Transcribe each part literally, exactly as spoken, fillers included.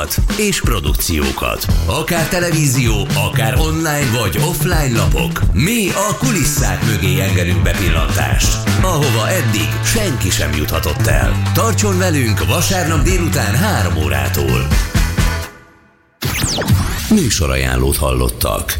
és produkciókat. Akár televízió, akár online vagy offline lapok. Mi a kulisszák mögé engedünk bepillantást, ahova eddig senki sem juthatott el. Tartson velünk vasárnap délután három órától. Műsorajánlót hallottak.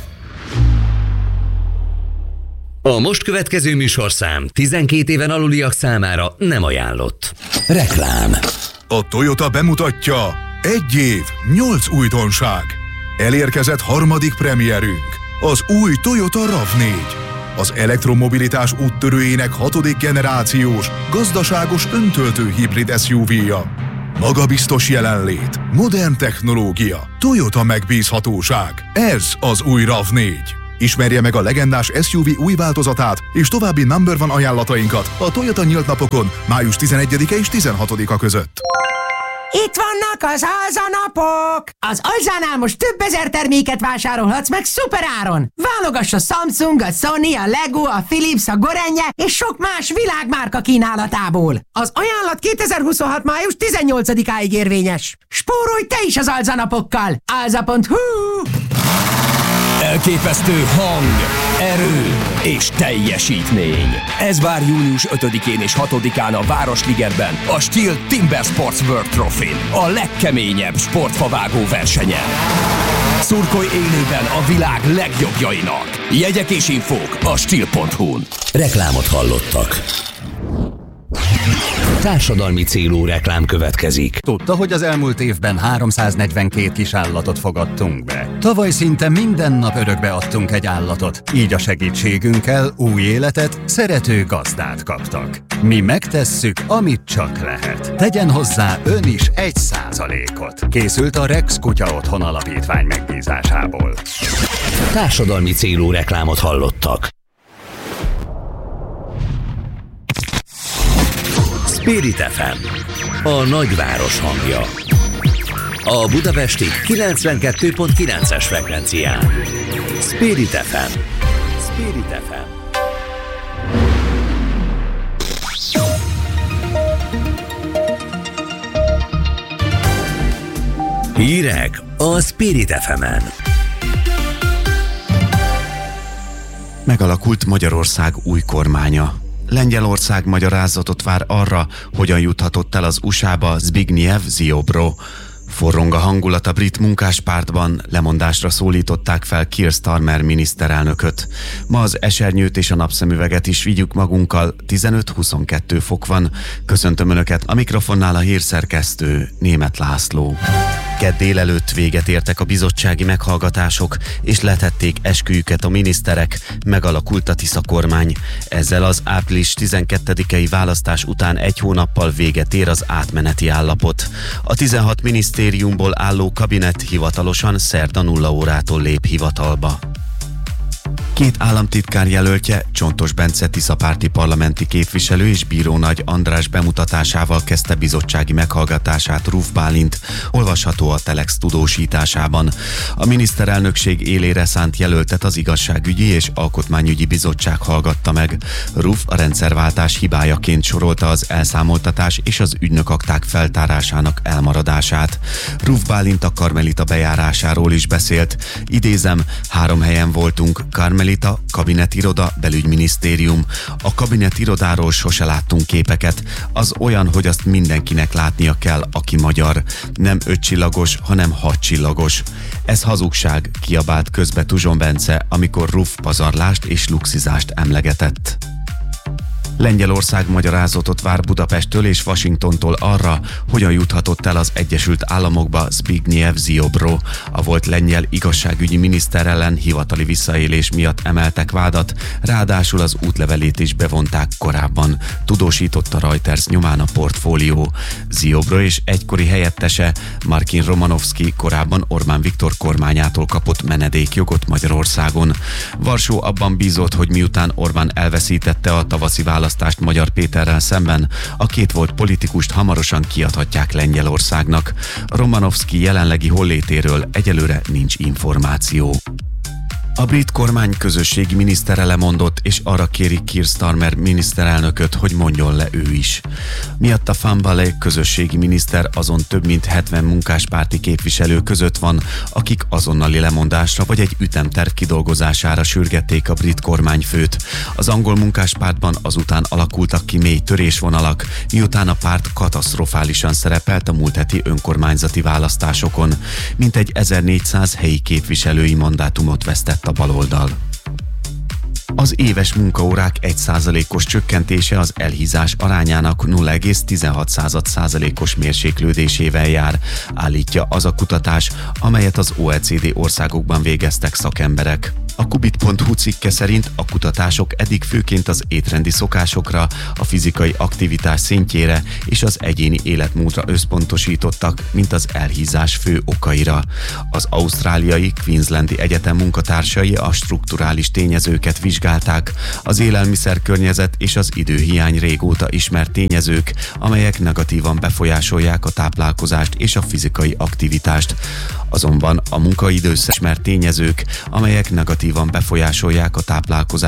A most következő műsorszám tizenkét éven aluliak számára nem ajánlott. Reklám. A Toyota bemutatja: egy év, nyolc újdonság. Elérkezett harmadik premierünk, az új Toyota rav négy. Az elektromobilitás úttörőjének hatodik generációs, gazdaságos öntöltő hibrid es u vé-ja. Magabiztos jelenlét, modern technológia, Toyota megbízhatóság. Ez az új rav négy. Ismerje meg a legendás es u vé új változatát és további number one ajánlatainkat a Toyota nyílt napokon május tizenegyedike és tizenhatodika között. Itt vannak az Alza-napok! Az Alzánál most több ezer terméket vásárolhatsz meg szuperáron! Válogass a Samsung, a Sony, a Lego, a Philips, a Gorenje és sok más világmárka kínálatából. Az ajánlat kétezer-huszonhat május tizennyolcadikáig érvényes. Spórolj te is az Alza-napokkal! alza pont hu. Elképesztő hang, erő és teljesítmény. Ez vár június ötödikén és hatodikán a Városligetben, a Steel Timber Sports World Trophy, a legkeményebb sportfavágó versenyen. Szurkolj élőben a világ legjobbjainak. Jegyek és infók a steel pont hu-n. Reklámot hallottak. Társadalmi célú reklám következik. Tudta, hogy az elmúlt évben háromszáznegyvenkét kisállatot fogadtunk be. Tavaly szinte minden nap örökbe adtunk egy állatot, így a segítségünkkel új életet, szerető gazdát kaptak. Mi megtesszük, amit csak lehet. Tegyen hozzá ön is egy százalékot. Készült a Rex Kutya Otthon Alapítvány megbízásából. Társadalmi célú reklámot hallottak. Spirit ef em, a nagyváros hangja. A budapesti kilencvenkettő pont kilences frekvencián. Spirit ef em. Spirit ef em. Hírek a Spirit ef emen. Megalakult Magyarország új kormánya. Lengyelország magyarázatot vár arra, hogyan juthatott el az u es á-ba Zbigniew Ziobro. Forrong a hangulat a brit munkáspártban, lemondásra szólították fel Keir Starmer miniszterelnököt. Ma az esernyőt és a napszemüveget is vigyük magunkkal, tizenöt-huszonkettő fok van. Köszöntöm Önöket, a mikrofonnál a hírszerkesztő Németh László. Kedd délelőtt véget értek a bizottsági meghallgatások, és letették esküjüket a miniszterek, megalakult a Tisza kormány. Ezzel az április tizenkettedikei választás után egy hónappal véget ér az átmeneti állapot. A tizenhat minisztériumból álló kabinet hivatalosan szerda nulla órától lép hivatalba. Két államtitkár jelöltje, Csontos Bence tiszapárti parlamenti képviselő és bíró Nagy András bemutatásával kezdte bizottsági meghallgatását Ruf Bálint, olvasható a Telex tudósításában. A miniszterelnökség élére szánt jelöltet az Igazságügyi és Alkotmányügyi Bizottság hallgatta meg. Ruf a rendszerváltás hibájaként sorolta az elszámoltatás és az ügynökakták feltárásának elmaradását. Ruf Bálint a Karmelita bejárásáról is beszélt. Idézem, három helyen voltunk, Karmelita, kabinetiroda, belügyminisztérium. A kabinetirodáról sose láttunk képeket. Az olyan, hogy azt mindenkinek látnia kell, aki magyar. Nem ötcsillagos, hanem hatcsillagos. Ez hazugság, kiabált közbe Tuzson Bence, amikor Ruf pazarlást és luxizást emlegetett. Lengyelország magyarázatot vár Budapesttől és Washingtontól arra, hogyan juthatott el az Egyesült Államokba Zbigniew Ziobro. A volt lengyel igazságügyi miniszter ellen hivatali visszaélés miatt emeltek vádat, ráadásul az útlevelét is bevonták korábban, tudósította Reuters nyomán a Portfólió. Ziobro és egykori helyettese Markin Romanovski korábban Orbán Viktor kormányától kapott menedékjogot Magyarországon. Varsó abban bízott, hogy miután Orbán elveszítette a tavaszi választást Magyar Péterrel szemben, a két volt politikust hamarosan kiadhatják Lengyelországnak. Romanovski jelenlegi hollétéről egyelőre nincs információ. A brit kormány közösségi minisztere lemondott, és arra kéri Keir Starmer miniszterelnököt, hogy mondjon le ő is. Miatt a Fine Gael közösségi miniszter azon több mint hetven munkáspárti képviselő között van, akik azonnali lemondásra vagy egy ütemterv kidolgozására sürgették a brit kormányfőt. Az angol munkáspártban azután alakultak ki mély törésvonalak, miután a párt katasztrofálisan szerepelt a múlt heti önkormányzati választásokon. Mintegy ezernégyszáz helyi képviselői mandátumot vesztett a baloldal. Az éves munkaórák egy százalékos csökkentése az elhízás arányának nulla egész tizenhat százalékos mérséklődésével jár, állítja az a kutatás, amelyet az o e cé dé országokban végeztek szakemberek. A kubit pont hu cikke szerint a kutatások eddig főként az étrendi szokásokra, a fizikai aktivitás szintjére és az egyéni életmódra összpontosítottak, mint az elhízás fő okaira. Az ausztráliai Queenslandi Egyetem munkatársai a strukturális tényezőket vizsgálták, az élelmiszerkörnyezet és az időhiány régóta ismert tényezők, amelyek negatívan befolyásolják a táplálkozást és a fizikai aktivitást. Azonban a munkaidőszer ismert tényezők, amelyek negatívan befolyásolják a táplálkozást